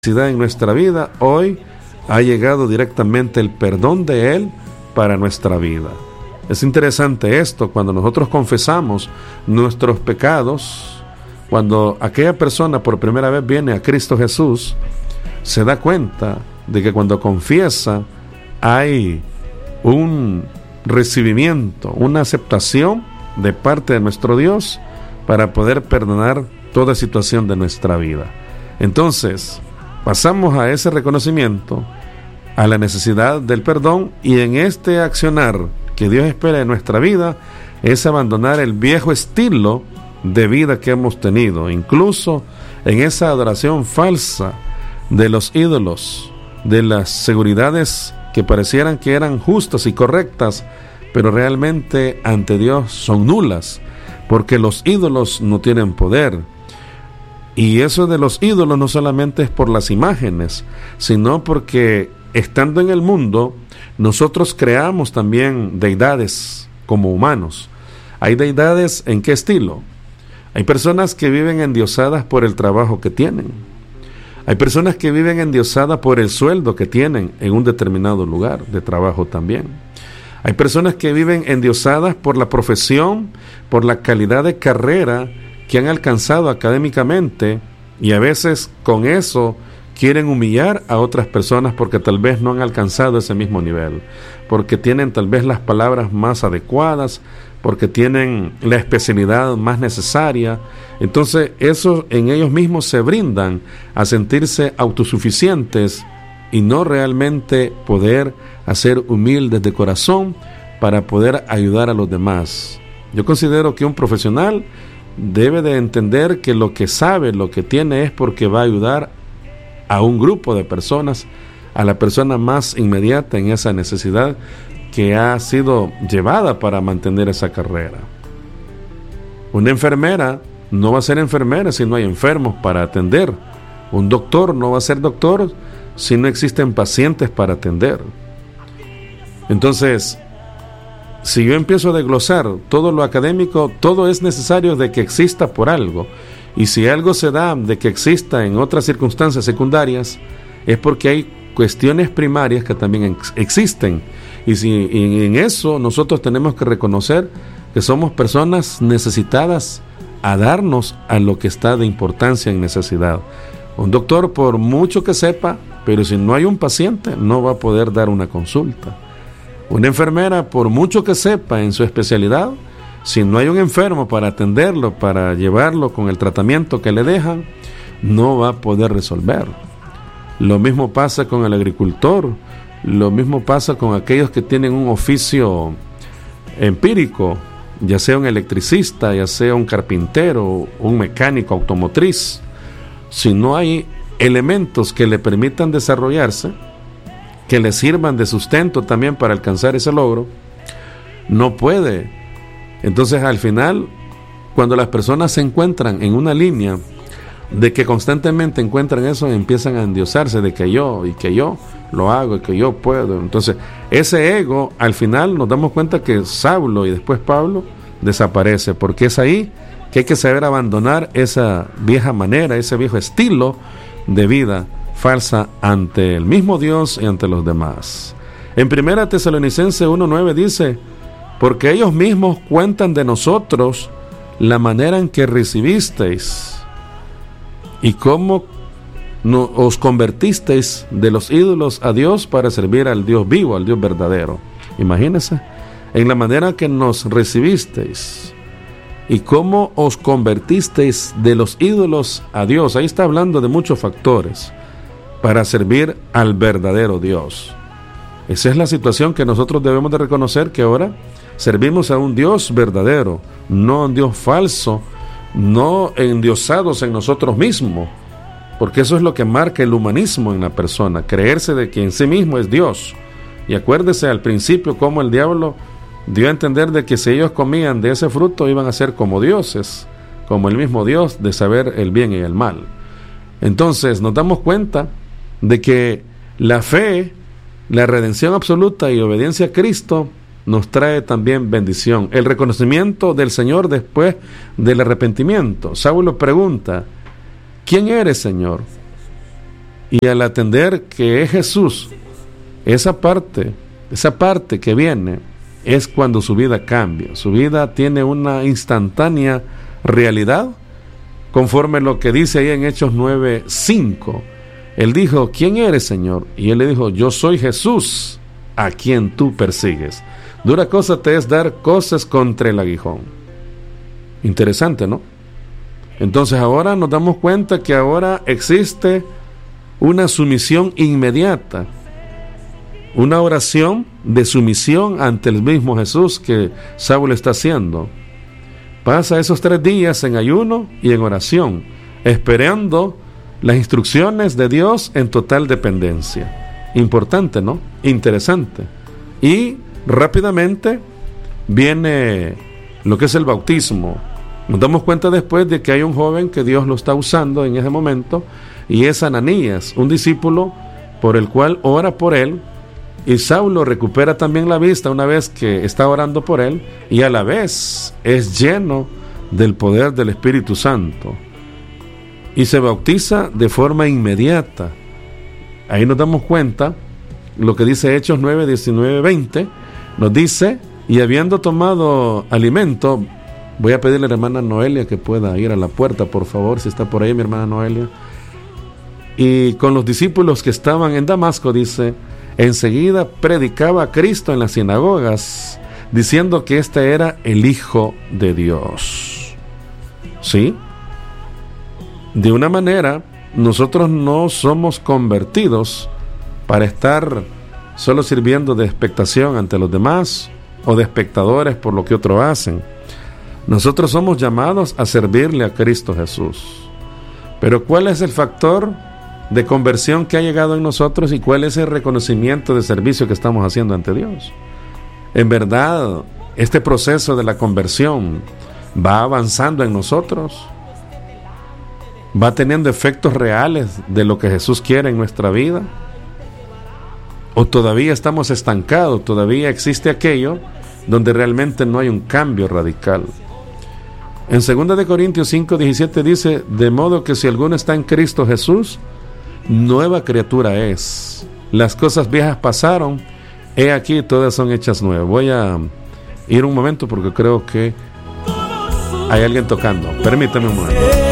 en nuestra vida, hoy ha llegado directamente el perdón de Él para nuestra vida. Es interesante esto, cuando nosotros confesamos nuestros pecados, cuando aquella persona por primera vez viene a Cristo Jesús, se da cuenta de que cuando confiesa hay un recibimiento, una aceptación de parte de nuestro Dios para poder perdonar toda situación de nuestra vida. Entonces, pasamos a ese reconocimiento, a la necesidad del perdón, y en este accionar que Dios espera de nuestra vida es abandonar el viejo estilo de vida que hemos tenido, incluso en esa adoración falsa de los ídolos, de las seguridades que parecieran que eran justas y correctas, pero realmente ante Dios son nulas, porque los ídolos no tienen poder. Y eso de los ídolos no solamente es por las imágenes, sino porque estando en el mundo, nosotros creamos también deidades como humanos. Hay deidades ¿en qué estilo? Hay personas que viven endiosadas por el trabajo que tienen. Hay personas que viven endiosadas por el sueldo que tienen en un determinado lugar de trabajo también. Hay personas que viven endiosadas por la profesión, por la calidad de carrera que han alcanzado académicamente, y a veces con eso quieren humillar a otras personas porque tal vez no han alcanzado ese mismo nivel, porque tienen tal vez las palabras más adecuadas, porque tienen la especialidad más necesaria. Entonces eso en ellos mismos se brindan a sentirse autosuficientes y no realmente poder hacer humildes de corazón para poder ayudar a los demás. Yo considero que un profesional debe de entender que lo que sabe, lo que tiene es porque va a ayudar a un grupo de personas, a la persona más inmediata en esa necesidad que ha sido llevada para mantener esa carrera. Una enfermera no va a ser enfermera si no hay enfermos para atender. Un doctor no va a ser doctor si no existen pacientes para atender. Entonces, si yo empiezo a desglosar todo lo académico, todo es necesario de que exista por algo. Y si algo se da de que exista en otras circunstancias secundarias, es porque hay cuestiones primarias que también existen. Y si en eso nosotros tenemos que reconocer que somos personas necesitadas a darnos a lo que está de importancia en necesidad. Un doctor, por mucho que sepa, pero si no hay un paciente, no va a poder dar una consulta. Una enfermera, por mucho que sepa en su especialidad, si no hay un enfermo para atenderlo, para llevarlo con el tratamiento que le dejan, no va a poder resolver. Lo mismo pasa con el agricultor, lo mismo pasa con aquellos que tienen un oficio empírico, ya sea un electricista, ya sea un carpintero, un mecánico automotriz. Si no hay elementos que le permitan desarrollarse, que le sirvan de sustento también para alcanzar ese logro, no puede. Entonces al final, cuando las personas se encuentran en una línea de que constantemente encuentran eso, empiezan a endiosarse de que yo lo hago y que yo puedo. Entonces ese ego, al final nos damos cuenta que Saulo y después Pablo desaparece, porque es ahí que hay que saber abandonar esa vieja manera, ese viejo estilo de vida falsa ante el mismo Dios y ante los demás. En 1 Tesalonicenses 1:9 dice: porque ellos mismos cuentan de nosotros la manera en que recibisteis y cómo os convertisteis de los ídolos a Dios para servir al Dios vivo, al Dios verdadero. Imagínense, en la manera que nos recibisteis y cómo os convertisteis de los ídolos a Dios. Ahí está hablando de muchos factores para servir al verdadero Dios. Esa es la situación que nosotros debemos de reconocer, que ahora servimos a un Dios verdadero, no a un Dios falso, no endiosados en nosotros mismos, porque eso es lo que marca el humanismo en la persona, creerse de que en sí mismo es Dios. Y acuérdese al principio cómo el diablo dio a entender de que si ellos comían de ese fruto iban a ser como dioses, como el mismo Dios de saber el bien y el mal. Entonces nos damos cuenta de que la fe, la redención absoluta y obediencia a Cristo nos trae también bendición. El reconocimiento del Señor después del arrepentimiento. Saulo pregunta: ¿quién eres, Señor? Y al atender que es Jesús, esa parte que viene, es cuando su vida cambia. Su vida tiene una instantánea realidad, conforme lo que dice ahí en Hechos 9:5. Él dijo: ¿quién eres, Señor? Y él le dijo: yo soy Jesús, a quien tú persigues. Dura cosa te es dar cosas contra el aguijón. Interesante, ¿no? Entonces ahora nos damos cuenta que ahora existe una sumisión inmediata, una oración de sumisión ante el mismo Jesús que Saulo está haciendo. Pasa esos 3 días en ayuno y en oración, esperando las instrucciones de Dios en total dependencia. Importante, ¿no? Interesante. Y rápidamente viene lo que es el bautismo. Nos damos cuenta después de que hay un joven que Dios lo está usando en ese momento, y es Ananías, un discípulo por el cual ora por él, y Saulo recupera también la vista una vez que está orando por él, y a la vez es lleno del poder del Espíritu Santo y se bautiza de forma inmediata. Ahí nos damos cuenta lo que dice Hechos 9, 19, 20. Nos dice: y habiendo tomado alimento, voy a pedirle a la hermana Noelia que pueda ir a la puerta, por favor, si está por ahí mi hermana Noelia. Y con los discípulos que estaban en Damasco, dice, enseguida predicaba a Cristo en las sinagogas, diciendo que este era el Hijo de Dios. ¿Sí? De una manera, nosotros no somos convertidos para estar solo sirviendo de expectación ante los demás o de espectadores por lo que otros hacen. Nosotros somos llamados a servirle a Cristo Jesús. Pero ¿cuál es el factor de conversión que ha llegado en nosotros y cuál es el reconocimiento de servicio que estamos haciendo ante Dios? En verdad, este proceso de la conversión va avanzando en nosotros, va teniendo efectos reales de lo que Jesús quiere en nuestra vida, o todavía estamos estancados, todavía existe aquello donde realmente no hay un cambio radical. En 2 de Corintios 5:17 dice: de modo que si alguno está en Cristo Jesús, nueva criatura es. Las cosas viejas pasaron, he aquí todas son hechas nuevas. Voy a ir un momento porque creo que hay alguien tocando. Permítame un momento.